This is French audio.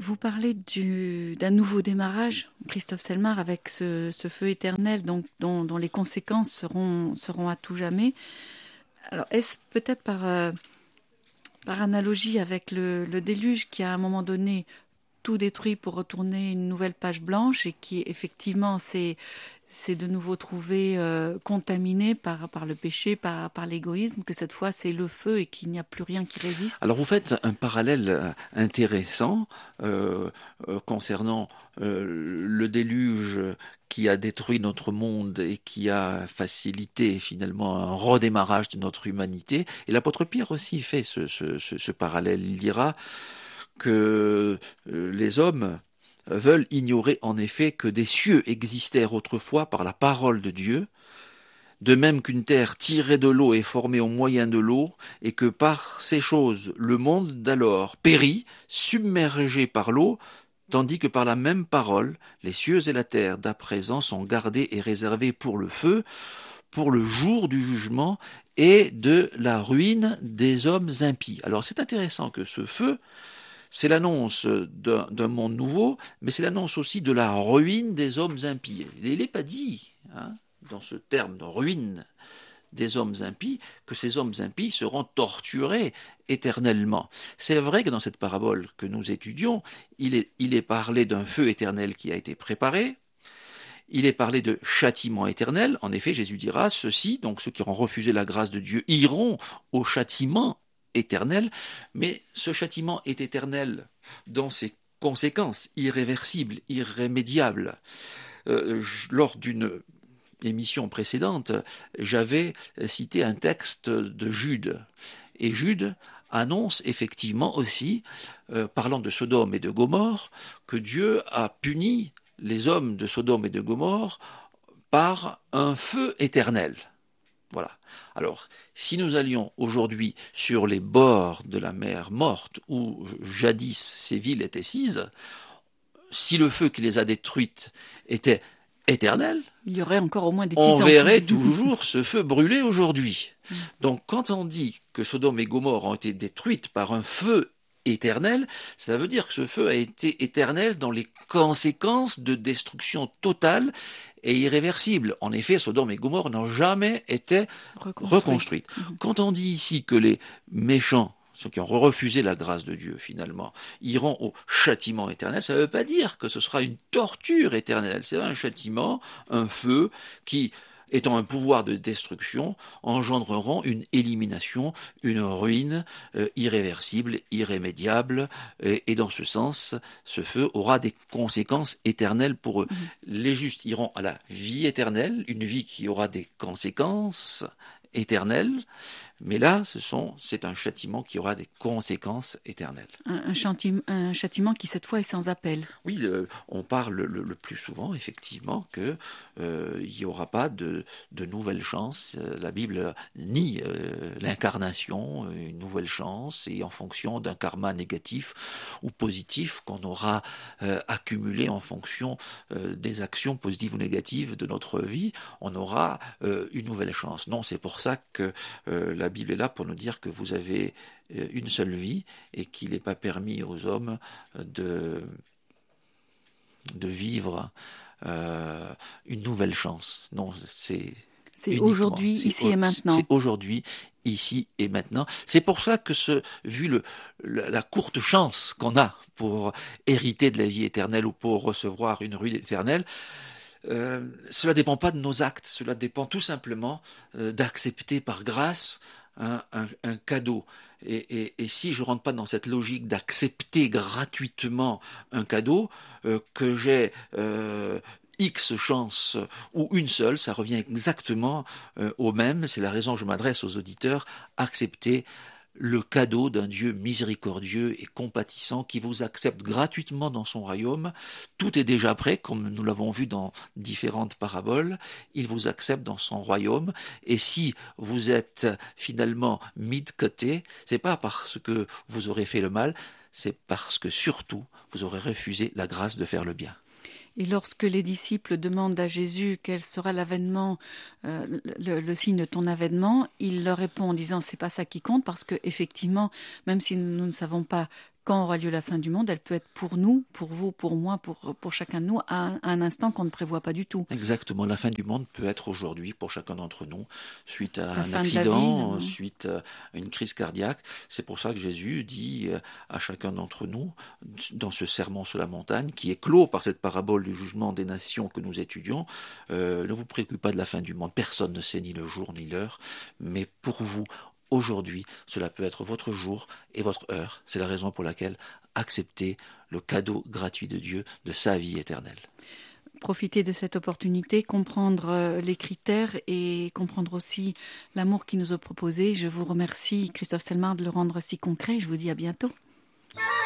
Vous parlez d'un nouveau démarrage, Christophe Selmar, avec ce feu éternel dont les conséquences seront à tout jamais. Alors, est-ce peut-être par analogie avec le déluge qui, à un moment donné, tout détruit pour retourner une nouvelle page blanche et qui, effectivement, c'est de nouveau trouvé contaminé par le péché, par l'égoïsme, que cette fois, c'est le feu et qu'il n'y a plus rien qui résiste? Alors vous faites un parallèle intéressant concernant le déluge qui a détruit notre monde et qui a facilité finalement un redémarrage de notre humanité. Et l'apôtre Pierre aussi fait ce parallèle. Il dira que les hommes veulent ignorer en effet que des cieux existèrent autrefois par la parole de Dieu, de même qu'une terre tirée de l'eau est formée au moyen de l'eau, et que par ces choses le monde d'alors périt, submergé par l'eau, tandis que par la même parole, les cieux et la terre d'à présent sont gardés et réservés pour le feu, pour le jour du jugement et de la ruine des hommes impies. Alors c'est intéressant que ce feu, c'est l'annonce d'un monde nouveau, mais c'est l'annonce aussi de la ruine des hommes impies. Il n'est pas dit, dans ce terme de ruine des hommes impies, que ces hommes impies seront torturés éternellement. C'est vrai que dans cette parabole que nous étudions, il est parlé d'un feu éternel qui a été préparé, il est parlé de châtiment éternel. En effet, Jésus dira, ceux-ci, donc ceux qui auront refusé la grâce de Dieu, iront au châtiment éternel, mais ce châtiment est éternel dans ses conséquences irréversibles, irrémédiables. Lors d'une émission précédente, j'avais cité un texte de Jude. Et Jude annonce effectivement aussi, parlant de Sodome et de Gomorrhe, que Dieu a puni les hommes de Sodome et de Gomorrhe par un feu éternel. Voilà. Alors, si nous allions aujourd'hui sur les bords de la mer Morte, où jadis ces villes étaient sises, si le feu qui les a détruites était éternel, il y aurait encore au moins des on tisans. verrait toujours ce feu brûler aujourd'hui. Donc quand on dit que Sodome et Gomorrhe ont été détruites par un feu éternel, ça veut dire que ce feu a été éternel dans les conséquences de destruction totale et irréversible. En effet, Sodome et Gomorrhe n'ont jamais été reconstruites. Quand on dit ici que les méchants, ceux qui ont refusé la grâce de Dieu finalement, iront au châtiment éternel, ça ne veut pas dire que ce sera une torture éternelle. C'est un châtiment, un feu qui, étant un pouvoir de destruction, engendreront une élimination, une ruine irréversible, irrémédiable, et dans ce sens, ce feu aura des conséquences éternelles pour eux. Les justes iront à la vie éternelle, une vie qui aura des conséquences éternelles, mais là, c'est un châtiment qui aura des conséquences éternelles. Un châtiment qui, cette fois, est sans appel. Oui, on parle le plus souvent, effectivement, que il n'y aura pas de nouvelle chance. La Bible nie l'incarnation, une nouvelle chance, et en fonction d'un karma négatif ou positif qu'on aura accumulé en fonction des actions positives ou négatives de notre vie, on aura une nouvelle chance. Non, c'est pour ça que la Bible est là pour nous dire que vous avez une seule vie et qu'il n'est pas permis aux hommes de vivre une nouvelle chance. Non, c'est aujourd'hui, ici et maintenant. C'est aujourd'hui, ici et maintenant. C'est pour ça que vu la courte chance qu'on a pour hériter de la vie éternelle ou pour recevoir une ruine éternelle, cela dépend pas de nos actes, cela dépend tout simplement d'accepter par grâce un cadeau. Et si je rentre pas dans cette logique d'accepter gratuitement un cadeau, que j'ai X chances ou une seule, ça revient exactement au même. C'est la raison que je m'adresse aux auditeurs, accepter le cadeau d'un Dieu miséricordieux et compatissant qui vous accepte gratuitement dans son royaume. Tout est déjà prêt, comme nous l'avons vu dans différentes paraboles. Il vous accepte dans son royaume. Et si vous êtes finalement mis de côté, c'est pas parce que vous aurez fait le mal, c'est parce que surtout vous aurez refusé la grâce de faire le bien. Et lorsque les disciples demandent à Jésus quel sera l'avènement, le signe de ton avènement, il leur répond en disant c'est pas ça qui compte, parce que effectivement, même si nous ne savons pas quand aura lieu la fin du monde, elle peut être pour nous, pour vous, pour moi, pour chacun de nous, à un instant qu'on ne prévoit pas du tout. Exactement, la fin du monde peut être aujourd'hui pour chacun d'entre nous, suite à La un fin de la vie. accident, suite à une crise cardiaque. C'est pour ça que Jésus dit à chacun d'entre nous, dans ce sermon sur la montagne, qui est clos par cette parabole du jugement des nations que nous étudions, ne vous préoccupez pas de la fin du monde. Personne ne sait ni le jour ni l'heure, mais pour vous, aujourd'hui, cela peut être votre jour et votre heure. C'est la raison pour laquelle acceptez le cadeau gratuit de Dieu de sa vie éternelle. Profiter de cette opportunité, comprendre les critères et comprendre aussi l'amour qui nous est proposé. Je vous remercie, Christophe Stelmar, de le rendre si concret. Je vous dis à bientôt.